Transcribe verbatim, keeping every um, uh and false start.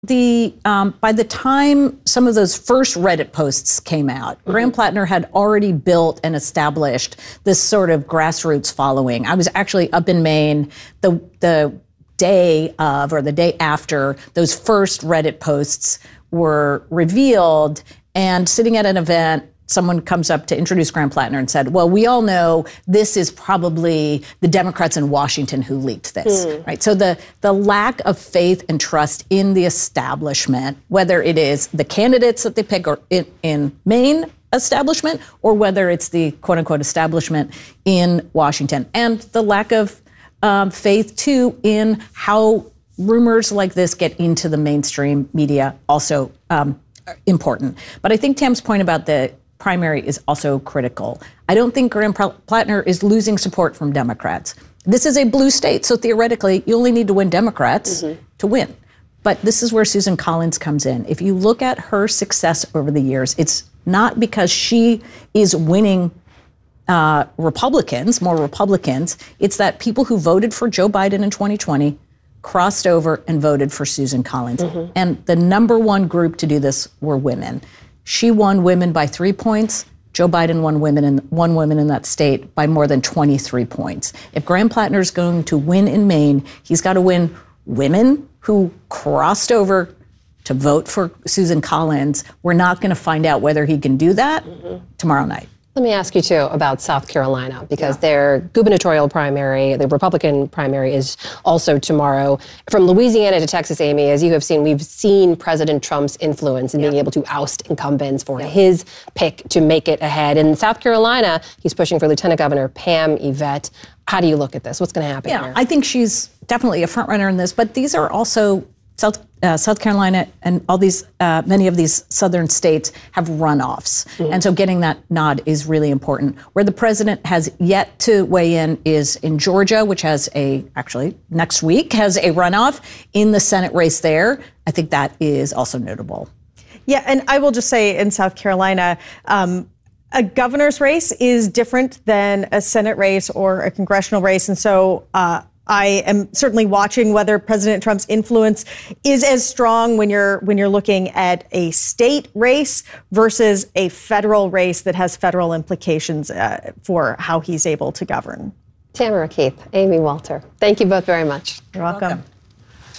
the um, by the time some of those first Reddit posts came out, mm-hmm. Graham Plattner had already built and established this sort of grassroots following. I was actually up in Maine the the day of or the day after those first Reddit posts were revealed, and sitting at an event, someone comes up to introduce Graham Plattner and said, well, we all know this is probably the Democrats in Washington who leaked this, mm. right? So the, the lack of faith and trust in the establishment, whether it is the candidates that they pick or in, in Maine establishment, or whether it's the quote unquote establishment in Washington. And the lack of um, faith too in how rumors like this get into the mainstream media, also um, important. But I think Tam's point about the primary is also critical. I don't think Graham Plattner is losing support from Democrats. This is a blue state, so theoretically, you only need to win Democrats mm-hmm. to win. But this is where Susan Collins comes in. If you look at her success over the years, it's not because she is winning uh, Republicans, more Republicans. It's that people who voted for Joe Biden in twenty twenty crossed over and voted for Susan Collins. Mm-hmm. And the number one group to do this were women. She won women by three points. Joe Biden won women in one woman in that state by more than twenty-three points. If Graham Plattner is going to win in Maine, he's got to win women who crossed over to vote for Susan Collins. We're not going to find out whether he can do that mm-hmm. tomorrow night. Let me ask you, too, about South Carolina, because yeah. their gubernatorial primary, the Republican primary, is also tomorrow. From Louisiana to Texas, Amy, as you have seen, we've seen President Trump's influence in yeah. being able to oust incumbents for yeah. his pick to make it ahead. In South Carolina, he's pushing for Lieutenant Governor Pam Yvette. How do you look at this? What's going to happen yeah, here? I think she's definitely a front runner in this, but these are also South uh, South Carolina and all these, uh, many of these southern states have runoffs. Mm-hmm. And so getting that nod is really important. Where the president has yet to weigh in is in Georgia, which has a, actually next week has a runoff in the Senate race there. I think that is also notable. Yeah, and I will just say in South Carolina, um, a governor's race is different than a Senate race or a congressional race. And so, uh, I am certainly watching whether President Trump's influence is as strong when you're when you're looking at a state race versus a federal race that has federal implications uh, for how he's able to govern. Tamara Keith, Amy Walter, thank you both very much. You're welcome. welcome.